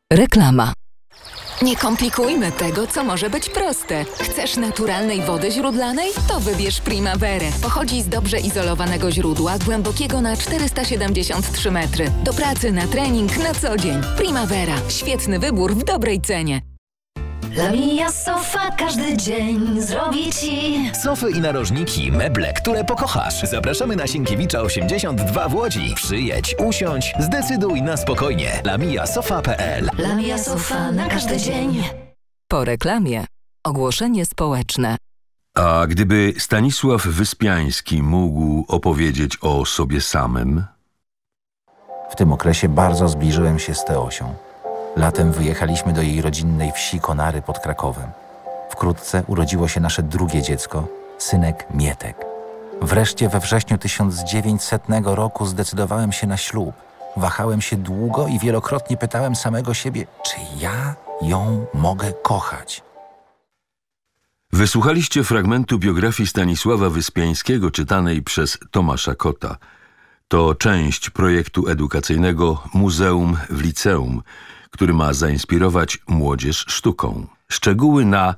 Reklama. Nie komplikujmy tego, co może być proste. Chcesz naturalnej wody źródlanej? To wybierz Primaverę. Pochodzi z dobrze izolowanego źródła, głębokiego na 473 metry. Do pracy, na trening, na co dzień. Primavera. Świetny wybór w dobrej cenie. La Mia Sofa każdy dzień zrobi Ci Sofy i narożniki, meble, które pokochasz. Zapraszamy na Sienkiewicza 82 w Łodzi. Przyjedź, usiądź, zdecyduj na spokojnie. lamiasofa.pl. La Mia Sofa na każdy dzień. Po reklamie ogłoszenie społeczne. A gdyby Stanisław Wyspiański mógł opowiedzieć o sobie samym? W tym okresie bardzo zbliżyłem się z Teosią. Latem wyjechaliśmy do jej rodzinnej wsi Konary pod Krakowem. Wkrótce urodziło się nasze drugie dziecko, synek Mietek. Wreszcie we wrześniu 1900 roku zdecydowałem się na ślub. Wahałem się długo i wielokrotnie pytałem samego siebie, czy ja ją mogę kochać. Wysłuchaliście fragmentu biografii Stanisława Wyspiańskiego czytanej przez Tomasza Kota. To część projektu edukacyjnego Muzeum w Liceum, który ma zainspirować młodzież sztuką. Szczegóły na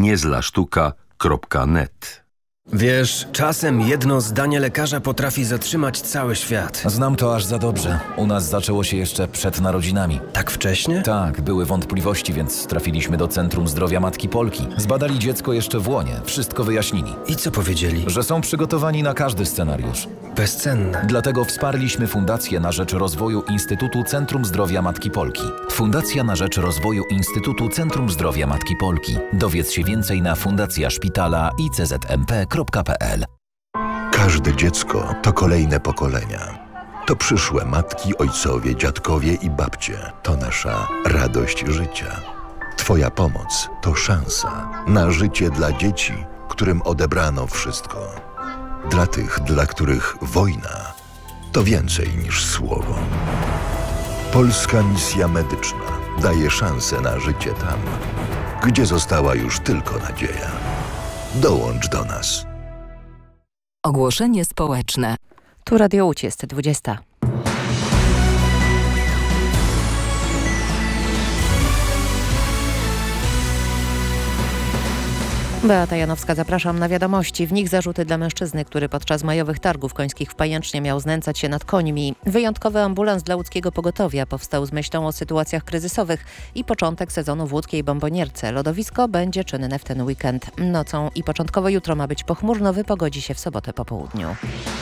niezlasztuka.net. Wiesz, czasem jedno zdanie lekarza potrafi zatrzymać cały świat. Znam to aż za dobrze. U nas zaczęło się jeszcze przed narodzinami. Tak wcześnie? Tak, były wątpliwości, więc trafiliśmy do Centrum Zdrowia Matki Polki. Zbadali dziecko jeszcze w łonie, wszystko wyjaśnili. I co powiedzieli? Że są przygotowani na każdy scenariusz. Bezcenne. Dlatego wsparliśmy Fundację na rzecz rozwoju Instytutu Centrum Zdrowia Matki Polki. Fundacja na rzecz rozwoju Instytutu Centrum Zdrowia Matki Polki. Dowiedz się więcej na fundacjaszpitala.iczmp.pl. Każde dziecko to kolejne pokolenia. To przyszłe matki, ojcowie, dziadkowie i babcie. To nasza radość życia. Twoja pomoc to szansa na życie dla dzieci, którym odebrano wszystko. Dla tych, dla których wojna to więcej niż słowo. Polska Misja Medyczna daje szansę na życie tam, gdzie została już tylko nadzieja. Dołącz do nas. Ogłoszenie społeczne. Tu Radio Łódź, jest 20. Beata Janowska, zapraszam na wiadomości. W nich zarzuty dla mężczyzny, który podczas majowych targów końskich w Pajęcznie miał znęcać się nad końmi. Wyjątkowy ambulans dla łódzkiego pogotowia powstał z myślą o sytuacjach kryzysowych i początek sezonu w łódzkiej bombonierce. Lodowisko będzie czynne w ten weekend. Nocą i początkowo jutro ma być pochmurno, wypogodzi się w sobotę po południu.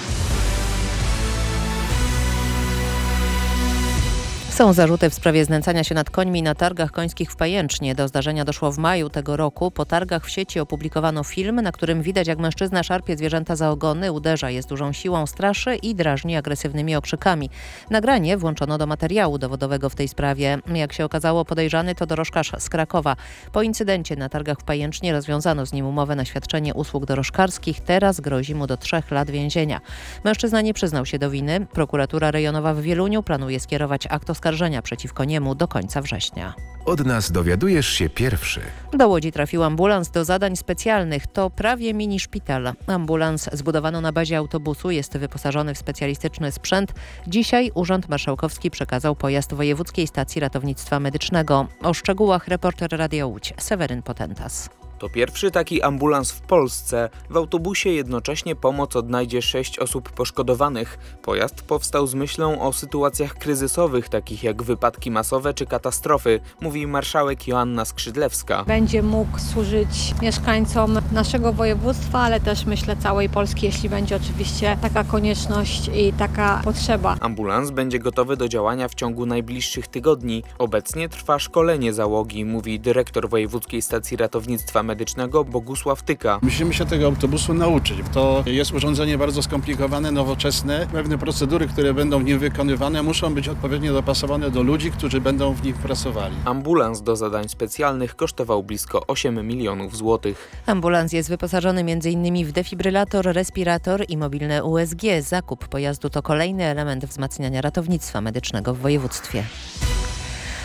Są zarzuty w sprawie znęcania się nad końmi na targach końskich w Pajęcznie. Do zdarzenia doszło w maju tego roku. Po targach w sieci opublikowano film, na którym widać, jak mężczyzna szarpie zwierzęta za ogony, uderza je z dużą siłą, straszy i drażni agresywnymi okrzykami. Nagranie włączono do materiału dowodowego w tej sprawie. Jak się okazało, podejrzany to dorożkarz z Krakowa. Po incydencie na targach w Pajęcznie rozwiązano z nim umowę na świadczenie usług dorożkarskich. Teraz grozi mu do 3 lat więzienia. Mężczyzna nie przyznał się do winy. Prokuratura rejonowa w Wieluniu planuje skierować akt oskarżenia przeciwko niemu do końca września. Od nas dowiadujesz się pierwszy. Do Łodzi trafił ambulans do zadań specjalnych. To prawie mini szpital. Ambulans zbudowano na bazie autobusu, jest wyposażony w specjalistyczny sprzęt. Dzisiaj Urząd Marszałkowski przekazał pojazd Wojewódzkiej Stacji Ratownictwa Medycznego. O szczegółach reporter Radia Łódź, Seweryn Potentas. To pierwszy taki ambulans w Polsce. W autobusie jednocześnie pomoc odnajdzie 6 osób poszkodowanych. Pojazd powstał z myślą o sytuacjach kryzysowych, takich jak wypadki masowe czy katastrofy, mówi marszałek Joanna Skrzydlewska. Będzie mógł służyć mieszkańcom naszego województwa, ale też myślę całej Polski, jeśli będzie oczywiście taka konieczność i taka potrzeba. Ambulans będzie gotowy do działania w ciągu najbliższych tygodni. Obecnie trwa szkolenie załogi, mówi dyrektor Wojewódzkiej Stacji Ratownictwa Medycznego Bogusław Tyka. Musimy się tego autobusu nauczyć. To jest urządzenie bardzo skomplikowane, nowoczesne. Pewne procedury, które będą w nim wykonywane, muszą być odpowiednio dopasowane do ludzi, którzy będą w nich pracowali. Ambulans do zadań specjalnych kosztował blisko 8 milionów złotych. Ambulans jest wyposażony m.in. w defibrylator, respirator i mobilne USG. Zakup pojazdu to kolejny element wzmacniania ratownictwa medycznego w województwie.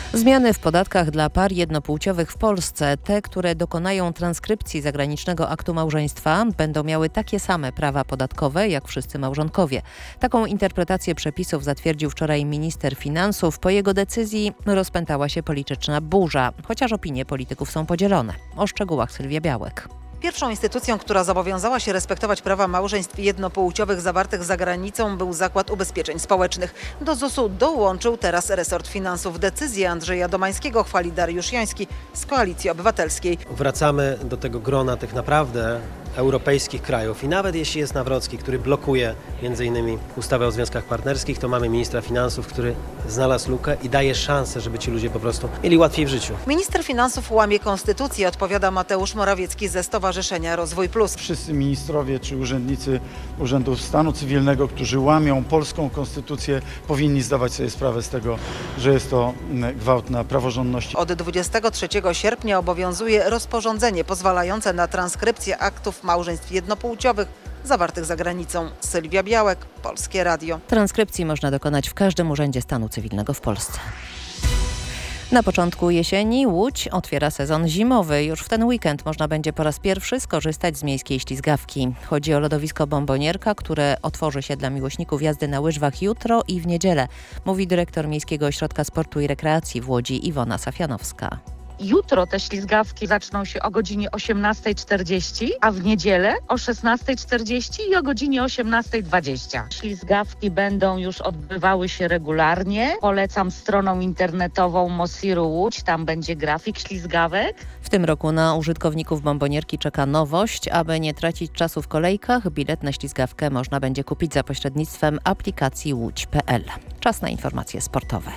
Zmiany w podatkach dla par jednopłciowych w Polsce, te, które dokonają transkrypcji zagranicznego aktu małżeństwa, będą miały takie same prawa podatkowe jak wszyscy małżonkowie. Taką interpretację przepisów zatwierdził wczoraj minister finansów. Po jego decyzji rozpętała się polityczna burza, chociaż opinie polityków są podzielone. O szczegółach Sylwia Białek. Pierwszą instytucją, która zobowiązała się respektować prawa małżeństw jednopłciowych zawartych za granicą, był Zakład Ubezpieczeń Społecznych. Do ZUS-u dołączył teraz resort finansów. Decyzję Andrzeja Domańskiego chwali Dariusz Joński z Koalicji Obywatelskiej. Wracamy do tego grona tych naprawdę europejskich krajów i nawet jeśli jest Nawrocki, który blokuje m.in. ustawę o związkach partnerskich, to mamy ministra finansów, który znalazł lukę i daje szansę, żeby ci ludzie po prostu mieli łatwiej w życiu. Minister finansów łamie konstytucję, odpowiada Mateusz Morawiecki ze Stowarzyszenia Rozwój Plus. Wszyscy ministrowie czy urzędnicy Urzędu Stanu Cywilnego, którzy łamią polską konstytucję, powinni zdawać sobie sprawę z tego, że jest to gwałt na praworządności. Od 23 sierpnia obowiązuje rozporządzenie pozwalające na transkrypcję aktów małżeństw jednopłciowych zawartych za granicą. Sylwia Białek, Polskie Radio. Transkrypcji można dokonać w każdym urzędzie stanu cywilnego w Polsce. Na początku jesieni Łódź otwiera sezon zimowy. Już w ten weekend można będzie po raz pierwszy skorzystać z miejskiej ślizgawki. Chodzi o lodowisko Bombonierka, które otworzy się dla miłośników jazdy na łyżwach jutro i w niedzielę, mówi dyrektor Miejskiego Ośrodka Sportu i Rekreacji w Łodzi Iwona Safianowska. Jutro te ślizgawki zaczną się o godzinie 18:40, a w niedzielę o 16:40 i o godzinie 18:20. Ślizgawki będą już odbywały się regularnie. Polecam stroną internetową Mosiru Łódź, tam będzie grafik ślizgawek. W tym roku na użytkowników Bombonierki czeka nowość. Aby nie tracić czasu w kolejkach, bilet na ślizgawkę można będzie kupić za pośrednictwem aplikacji łódź.pl. Czas na informacje sportowe.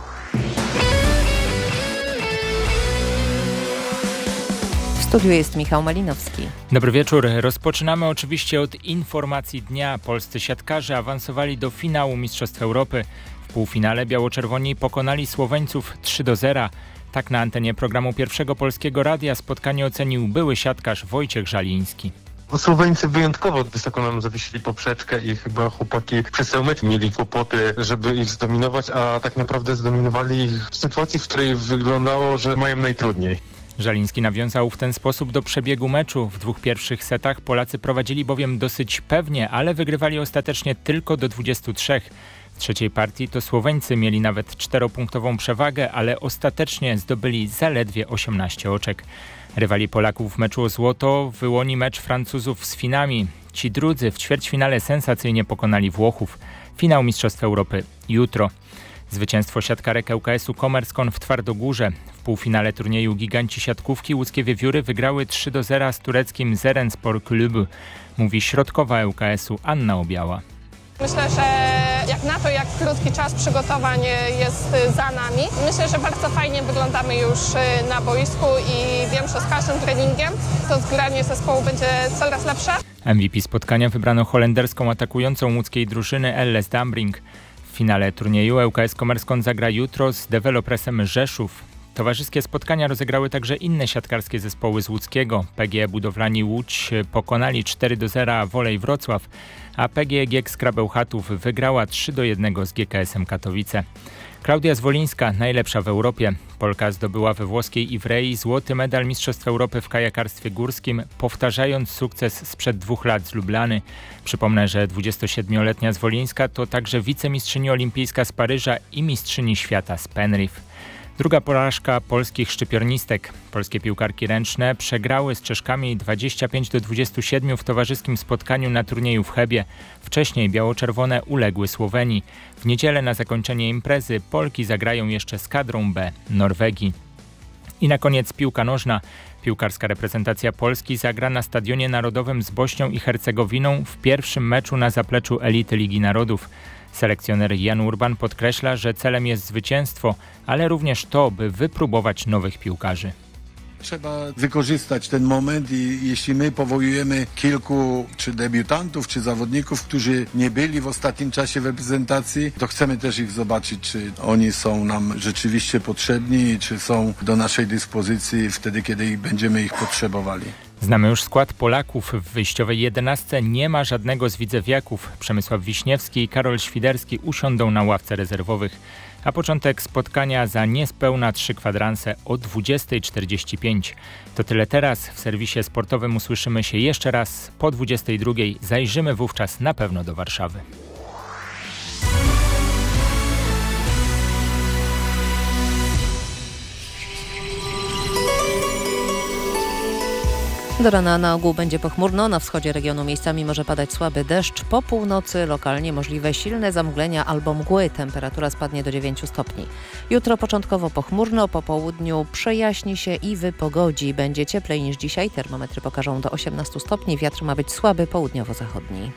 W studiu jest Michał Malinowski. Dobry wieczór. Rozpoczynamy oczywiście od informacji dnia. Polscy siatkarze awansowali do finału Mistrzostw Europy. W półfinale biało-czerwoni pokonali Słoweńców 3-0. Tak na antenie programu Pierwszego Polskiego Radia spotkanie ocenił były siatkarz Wojciech Żaliński. Słoweńcy wyjątkowo wysoko nam zawiesili poprzeczkę i chyba chłopaki przez cały mecz mieli kłopoty, żeby ich zdominować, a tak naprawdę zdominowali ich w sytuacji, w której wyglądało, że mają najtrudniej. Żaliński nawiązał w ten sposób do przebiegu meczu. W dwóch pierwszych setach Polacy prowadzili bowiem dosyć pewnie, ale wygrywali ostatecznie tylko do 23. W trzeciej partii to Słoweńcy mieli nawet 4-punktową przewagę, ale ostatecznie zdobyli zaledwie 18 oczek. Rywali Polaków w meczu o złoto wyłoni mecz Francuzów z Finami. Ci drudzy w ćwierćfinale sensacyjnie pokonali Włochów. Finał Mistrzostw Europy jutro. Zwycięstwo siatkarek ŁKS-u Kommerskoln w Twardogórze. W półfinale turnieju giganci siatkówki łódzkie wiewióry wygrały 3-0 z tureckim Zerenspor Kulübü, mówi środkowa ŁKS-u Anna Obiała. Myślę, że jak na to, jak krótki czas przygotowań jest za nami, myślę, że bardzo fajnie wyglądamy już na boisku i wiem, że z każdym treningiem to zgranie zespołu będzie coraz lepsze. MVP spotkania wybrano holenderską atakującą łódzkiej drużyny Elles Dambring. W finale turnieju ŁKS Kommerskoln zagra jutro z Developresem Rzeszów. Towarzyskie spotkania rozegrały także inne siatkarskie zespoły z łódzkiego. PGE Budowlani Łódź pokonali 4-0 Wolej Wrocław, a PGE GiEK Skra Bełchatów wygrała 3-1 z GKS-em Katowice. Klaudia Zwolińska, najlepsza w Europie. Polka zdobyła we włoskiej Ivrei złoty medal Mistrzostw Europy w kajakarstwie górskim, powtarzając sukces sprzed 2 lat z Lublany. Przypomnę, że 27-letnia Zwolińska to także wicemistrzyni olimpijska z Paryża i mistrzyni świata z Penrith. Druga porażka polskich szczypiornistek. Polskie piłkarki ręczne przegrały z Czeszkami 25-27 w towarzyskim spotkaniu na turnieju w Chebie. Wcześniej biało-czerwone uległy Słowenii. W niedzielę na zakończenie imprezy Polki zagrają jeszcze z kadrą B Norwegii. I na koniec piłka nożna. Piłkarska reprezentacja Polski zagra na Stadionie Narodowym z Bośnią i Hercegowiną w pierwszym meczu na zapleczu elity Ligi Narodów. Selekcjoner Jan Urban podkreśla, że celem jest zwycięstwo, ale również to, by wypróbować nowych piłkarzy. Trzeba wykorzystać ten moment i jeśli my powołujemy kilku czy debiutantów, czy zawodników, którzy nie byli w ostatnim czasie w reprezentacji, to chcemy też ich zobaczyć, czy oni są nam rzeczywiście potrzebni, czy są do naszej dyspozycji wtedy, kiedy będziemy ich potrzebowali. Znamy już skład Polaków. W wyjściowej 11 nie ma żadnego z widzewiaków. Przemysław Wiśniewski i Karol Świderski usiądą na ławce rezerwowych. a początek spotkania za niespełna 3 kwadranse o 20:45. To tyle teraz. W serwisie sportowym usłyszymy się jeszcze raz po 22:00. Zajrzymy wówczas na pewno do Warszawy. Do rana na ogół będzie pochmurno, na wschodzie regionu miejscami może padać słaby deszcz, po północy lokalnie możliwe silne zamglenia albo mgły, temperatura spadnie do 9 stopni. Jutro początkowo pochmurno, po południu przejaśni się i wypogodzi, będzie cieplej niż dzisiaj, termometry pokażą do 18 stopni, wiatr ma być słaby południowo-zachodni.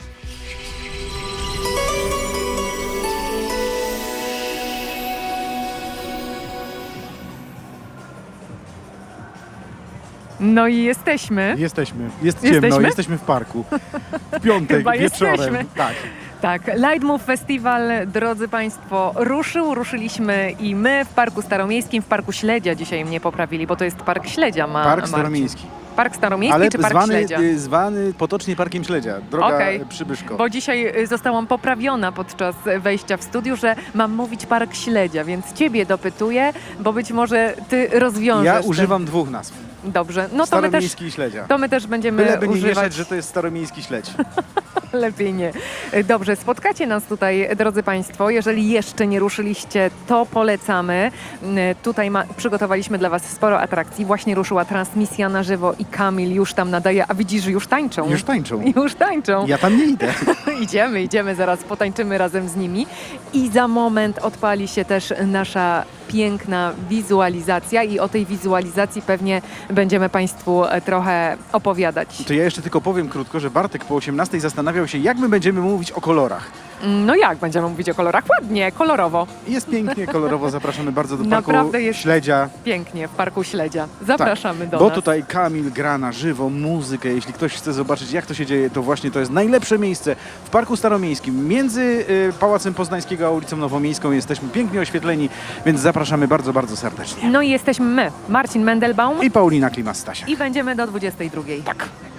No i jesteśmy. Jest ciemno, jesteśmy w parku. W piątek Chyba wieczorem. jesteśmy. Tak, Lightmove Festiwal, drodzy Państwo, ruszyliśmy i my w Parku Staromiejskim, w Parku Śledzia dzisiaj mnie poprawili, bo to jest Park Śledzia. Park Staromiejski. Park Staromiejski Ale czy Park Śledzia? zwany potocznie Parkiem Śledzia, droga Przybyszko. Bo dzisiaj zostałam poprawiona podczas wejścia w studiu, że mam mówić Park Śledzia, więc Ciebie dopytuję, bo być może Ty rozwiążesz. Ja używam dwóch nazw. Dobrze, no Staromiejski i Śledzia. To my też będziemy Byleby nie używać. mieszać, że to jest Staromiejski Śledź. Lepiej nie. Dobrze, spotkacie nas tutaj, drodzy Państwo. Jeżeli jeszcze nie ruszyliście, to polecamy. Tutaj przygotowaliśmy dla Was sporo atrakcji. Właśnie ruszyła transmisja na żywo i Kamil już tam nadaje, a widzisz, już tańczą. Już tańczą. Już tańczą. Ja tam nie idę. Idziemy, zaraz potańczymy razem z nimi. I za moment odpali się też nasza piękna wizualizacja i o tej wizualizacji pewnie będziemy Państwu trochę opowiadać. To ja jeszcze tylko powiem krótko, że Bartek po 18:00 zastanawiał się, jak my będziemy mówić o kolorach. No jak będziemy mówić o kolorach? Ładnie, kolorowo. Jest pięknie, kolorowo. Zapraszamy bardzo do Parku Naprawdę jest Śledzia. Pięknie, w Parku Śledzia. Zapraszamy do Bo nas. tutaj Kamil gra na żywo muzykę. Jeśli ktoś chce zobaczyć, jak to się dzieje, to właśnie to jest najlepsze miejsce w Parku Staromiejskim. Między Pałacem Poznańskiego a ulicą Nowomiejską jesteśmy pięknie oświetleni, więc zapraszamy bardzo, bardzo serdecznie. No i jesteśmy my, Marcin Mendelbaum i Paulina Klimas-Stasiak. I będziemy do 22:00. Tak.